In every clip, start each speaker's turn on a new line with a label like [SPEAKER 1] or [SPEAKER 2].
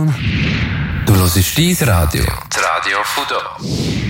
[SPEAKER 1] Du hörst dein Radio. Das Radio von da.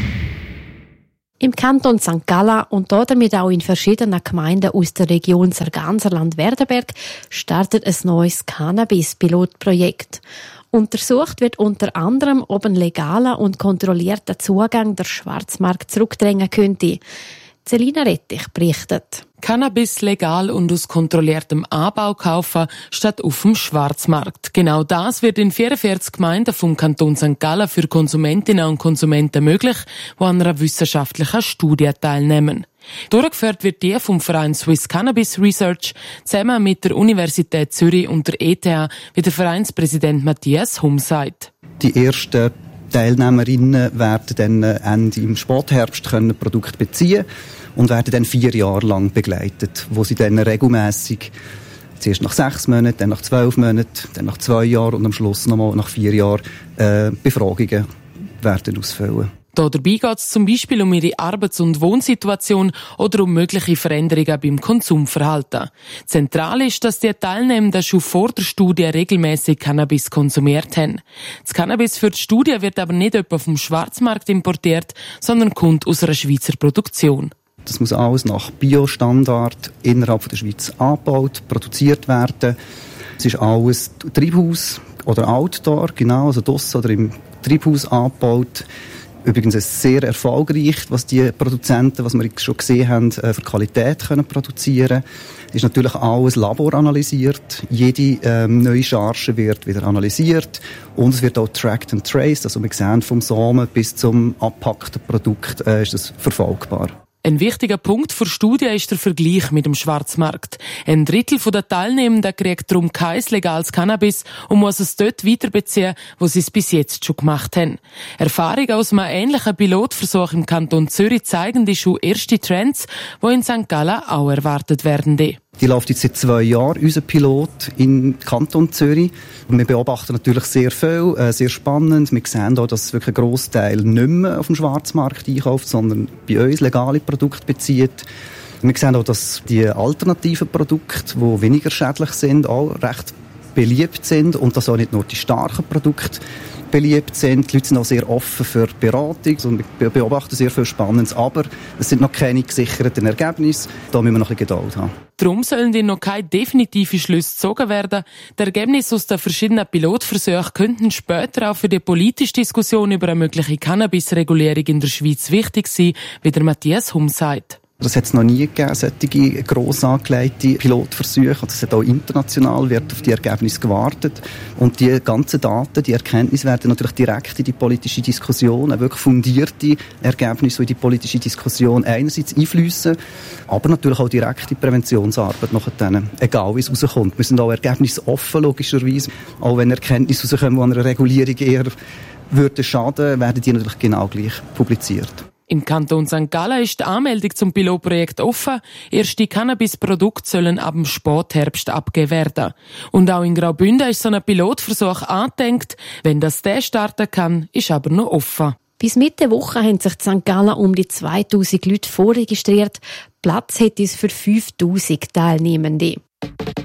[SPEAKER 2] Im Kanton St. Gallen und damit auch in verschiedenen Gemeinden aus der Region Sarganserland-Werdenberg startet ein neues Cannabis-Pilotprojekt. Untersucht wird unter anderem, ob ein legaler und kontrollierter Zugang der Schwarzmarkt zurückdrängen könnte. Selina Rettich berichtet.
[SPEAKER 3] Cannabis legal und aus kontrolliertem Anbau kaufen, statt auf dem Schwarzmarkt. Genau das wird in 44 Gemeinden vom Kanton St. Gallen für Konsumentinnen und Konsumenten möglich, die an einer wissenschaftlichen Studie teilnehmen. Durchgeführt wird die vom Verein Swiss Cannabis Research zusammen mit der Universität Zürich und der ETH, wie der Vereinspräsident Matthias Humm sagt.
[SPEAKER 4] Die ersten Teilnehmerinnen werden dann Ende im Spätherbst Produkte beziehen und werden dann 4 Jahre lang begleitet, wo sie dann regelmässig zuerst nach 6 Monaten, dann nach 12 Monaten, dann nach 2 Jahren und am Schluss nochmal nach 4 Jahren Befragungen werden ausfüllen.
[SPEAKER 3] Dabei geht es zum Beispiel um ihre Arbeits- und Wohnsituation oder um mögliche Veränderungen beim Konsumverhalten. Zentral ist, dass die Teilnehmenden schon vor der Studie regelmäßig Cannabis konsumiert haben. Das Cannabis für die Studie wird aber nicht etwa vom Schwarzmarkt importiert, sondern kommt aus einer Schweizer Produktion.
[SPEAKER 4] Das muss alles nach Bio-Standard innerhalb der Schweiz angebaut, produziert werden. Es ist alles Treibhaus oder Outdoor, genau, also draussen oder im Treibhaus angebaut. Übrigens ist sehr erfolgreich, was die Produzenten, was wir schon gesehen haben, für Qualität können produzieren. Es ist natürlich alles laboranalysiert. Jede neue Charge wird wieder analysiert. Und es wird auch tracked and traced. Also wir sehen vom Samen bis zum abgepackten Produkt ist das verfolgbar.
[SPEAKER 3] Ein wichtiger Punkt für Studie ist der Vergleich mit dem Schwarzmarkt. 1/3 der Teilnehmenden kriegt darum kein legales Cannabis und muss es dort weiterbeziehen, wo sie es bis jetzt schon gemacht haben. Erfahrungen aus einem ähnlichen Pilotversuch im Kanton Zürich zeigen die schon erste Trends, die in St. Gallen auch erwartet werden.
[SPEAKER 4] Die läuft jetzt seit 2 Jahren, unser Pilot im Kanton Zürich. Und wir beobachten natürlich sehr viel, sehr spannend. Wir sehen auch, dass wirklich ein Grossteil nicht mehr auf dem Schwarzmarkt einkauft, sondern bei uns legale Produkte bezieht. Wir sehen auch, dass die alternativen Produkte, die weniger schädlich sind, auch recht beliebt sind und dass auch nicht nur die starken Produkte beliebt sind. Die Leute sind auch sehr offen für Beratung und wir beobachten sehr viel Spannendes, aber es sind noch keine gesicherten Ergebnisse. Da müssen wir noch ein bisschen Geduld haben.
[SPEAKER 3] Darum sollen noch keine definitiven Schlüsse gezogen werden. Die Ergebnisse aus den verschiedenen Pilotversuchen könnten später auch für die politische Diskussion über eine mögliche Cannabis-Regulierung in der Schweiz wichtig sein, wie der Matthias Humm sagt.
[SPEAKER 4] Das hat es noch nie gegeben, solche gross angelegte Pilotversuche. Es hat auch international wird auf die Ergebnisse gewartet. Und die ganzen Daten, die Erkenntnisse werden natürlich direkt in die politische Diskussion, wirklich fundierte Ergebnisse, die in die politische Diskussion einerseits einfließen, aber natürlich auch direkt in die Präventionsarbeit nachher, egal wie es rauskommt. Wir sind auch ergebnisoffen, logischerweise. Auch wenn Erkenntnisse rauskommen, die an einer Regulierung eher schaden, werden die natürlich genau gleich publiziert.
[SPEAKER 3] Im Kanton St. Gallen ist die Anmeldung zum Pilotprojekt offen. Erste Cannabis-Produkte sollen ab dem Spätherbst abgegeben werden. Und auch in Graubünden ist so ein Pilotversuch angedenkt. Wenn das der starten kann, ist aber noch offen.
[SPEAKER 2] Bis Mitte Woche haben sich in St. Gallen um die 2000 Leute vorregistriert. Platz hätte es für 5000 Teilnehmende.